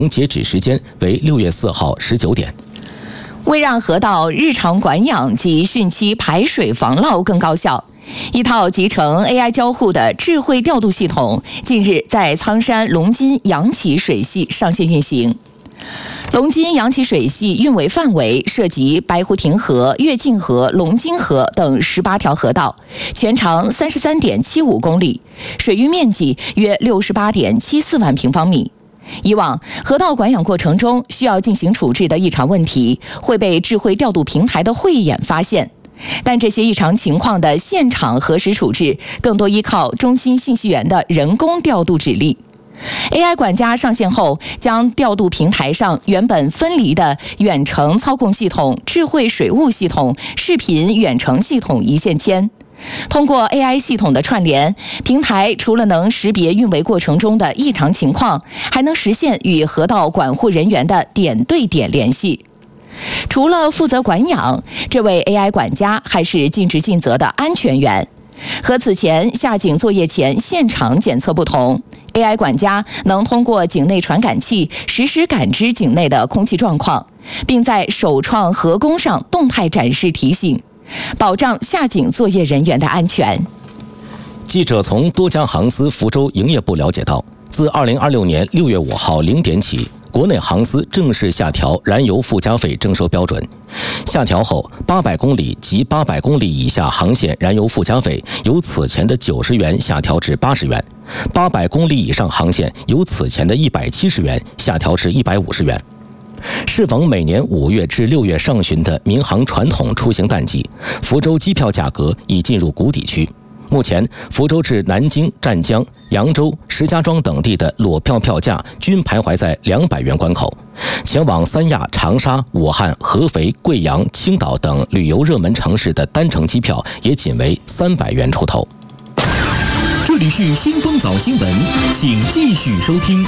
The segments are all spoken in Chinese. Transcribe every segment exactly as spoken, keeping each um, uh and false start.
截止时间为六月四号十九点。 为让河道日常管养及汛期排水防涝更高效，一套集成 A I 交互的智慧调度系统近日在苍山龙津阳起水系上线运行。龙津阳起水系运维范围涉及白湖亭河、跃进河、龙津河等十八条河道，全长三十三点七五公里，水域面积约六十八点七四万平方米。以往河道管养过程中需要进行处置的异常问题会被智慧调度平台的慧眼发现，但这些异常情况的现场核实处置更多依靠中心信息源的人工调度指令。A I 管家上线后，将调度平台上原本分离的远程操控系统、智慧水务系统、视频远程系统一线牵。通过 A I 系统的串联，平台除了能识别运维过程中的异常情况，还能实现与河道管护人员的点对点联系。除了负责管养，这位 A I 管家还是尽职尽责的安全员。和此前下井作业前现场检测不同， A I 管家能通过井内传感器实时感知井内的空气状况，并在首创河工上动态展示提醒，保障下井作业人员的安全。 记者从多家航司福州营业部了解到，自二零二六年六月五号零点起，国内航司正式下调燃油附加费征收标准。下调后，八百公里及八百公里以下航线燃油附加费由此前的九十元下调至八十元，八百公里以上航线由此前的一百七十元下调至一百五十元。适逢每年五月至六月上旬的民航传统出行淡季，福州机票价格已进入谷底区。目前，福州至南京、湛江、扬州、石家庄等地的裸票票价均徘徊在两百元关口，前往三亚、长沙、武汉、合肥、贵阳、青岛等旅游热门城市的单程机票也仅为三百元出头。 这里是新风早新闻，请继续收听。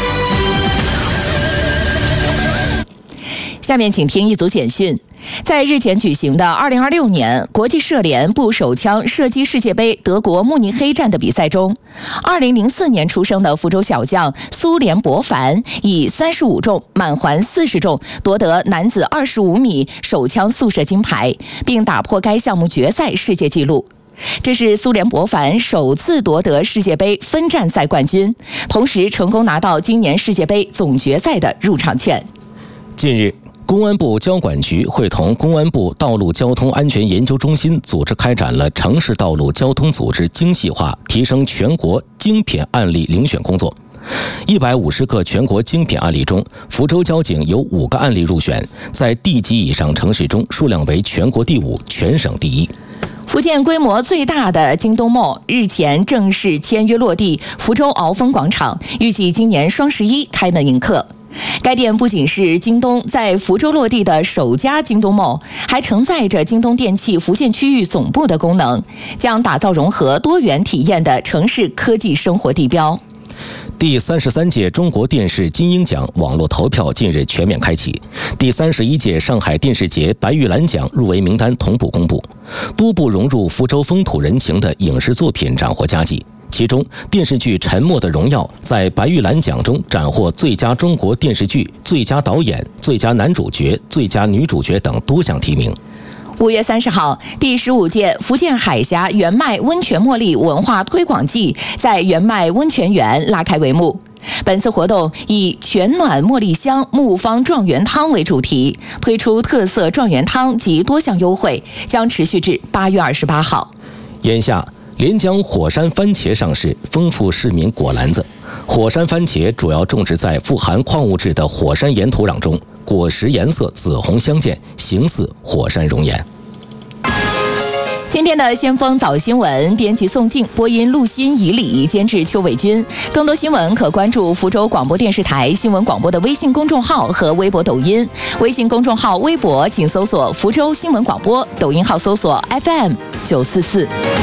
下面请听一组简讯。在日前举行的二零二六年国际射联步手枪射击世界杯德国慕尼黑站的比赛中，二零零四年出生的福州小将苏联博凡以三十五中满环四十中夺得男子二十五米手枪速射金牌，并打破该项目决赛世界纪录。这是苏联博凡首次夺得世界杯分站赛冠军，同时成功拿到今年世界杯总决赛的入场券。 近日，公安部交管局会同公安部道路交通安全研究中心组织开展了城市道路交通组织精细化提升全国精品案例遴选工作。一百五十个全国精品案例中，福州交警有五个案例入选，在地级以上城市中数量为全国第五，全省第一。 福建规模最大的京东 Mall 日前正式签约落地福州鳌峰广场，预计今年双十一开门迎客。该店不仅是京东在福州落地的首家京东 Mall， 还承载着京东电器福建区域总部的功能，将打造融合多元体验的城市科技生活地标。 第三十三届中国电视金鹰奖网络投票近日全面开启，第三十一届上海电视节白玉兰奖入围名单同步公布，多部融入福州风土人情的影视作品斩获佳绩。其中，电视剧《沉默的荣耀》在白玉兰奖中斩获最佳中国电视剧、最佳导演、最佳男主角、最佳女主角等多项提名。 五月三十号，第十五届福建海峡原麦温泉茉莉文化推广季在原麦温泉园拉开帷幕。本次活动以全暖茉莉香木方状元汤为主题，推出特色状元汤及多项优惠，将持续至八月二十八号。 眼下，连江火山番茄上市，丰富市民果篮子。火山番茄主要种植在富含矿物质的火山岩土壤中，果实颜色紫红相间，形似火山熔岩。 今天的先锋早新闻，编辑宋静，播音陆欣、以礼，监制邱伟军。更多新闻可关注福州广播电视台新闻广播的微信公众号和微博、抖音。微信公众号、微博请搜索福州新闻广播，抖音号搜索 F M 九四四。